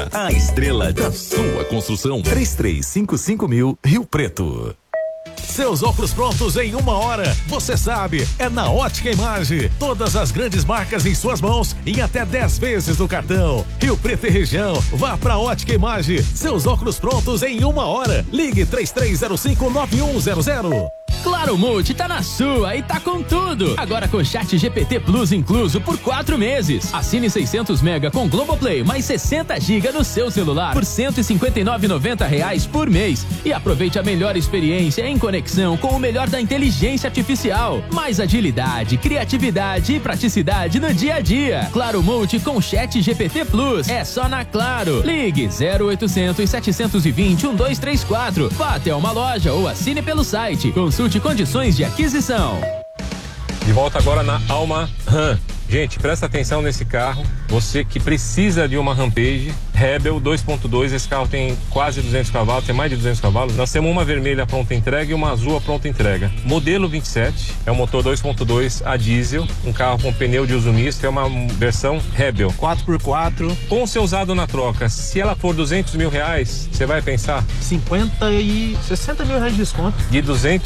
a estrela da sua construção. 3355.000 Rio Preto. Seus óculos prontos em 1 hora. Você sabe, é na Ótica Imagem. Todas as grandes marcas em suas mãos em até 10 vezes no cartão. Rio Preto e região, vá pra Ótica Imagem. Seus óculos prontos em 1 hora. Ligue 33059100. Claro Multi tá na sua e tá com tudo. Agora com Chat GPT Plus incluso por 4 meses. Assine 600 mega com Globoplay mais 60 GB no seu celular por R$ 159,90 por mês. E aproveite a melhor experiência em conexão com o melhor da inteligência artificial. Mais agilidade, criatividade e praticidade no dia a dia. Claro Multi com Chat GPT Plus. É só na Claro. Ligue 0800 720 1234. Vá até uma loja ou assine pelo site. Consulte condições de aquisição. De volta agora na Alma Ram. Gente, presta atenção nesse carro. Você que precisa de uma Rampage Rebel 2.2, esse carro tem quase 200 cavalos, tem mais de 200 cavalos. Nós temos uma vermelha pronta entrega e uma azul a pronta entrega. Modelo 27, é um motor 2.2 a diesel, um carro com pneu de uso misto, é uma versão Rebel 4x4. Com o seu usado na troca, se ela for R$200 mil, você vai pensar? 60 mil reais de desconto. De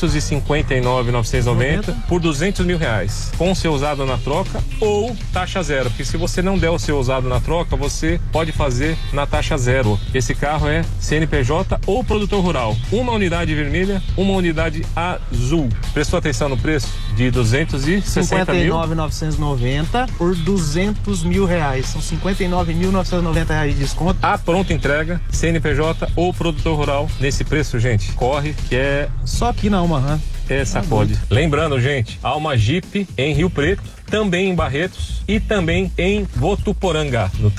259.990 por R$200 mil, com o seu usado na troca ou taxa zero, porque se você não der o seu usado na troca, você pode fazer na taxa zero. Esse carro é CNPJ ou produtor rural. Uma unidade vermelha, uma unidade azul. Prestou atenção no preço? De 260 mil? 59.990 por R$200 mil. São 59.990 de desconto. A pronta entrega, CNPJ ou produtor rural. Nesse preço, gente, corre que é... Só aqui na Alma Ram. Sacode. Lembrando, gente, Alma Jeep em Rio Preto, também em Barretos e também em Votuporanga, no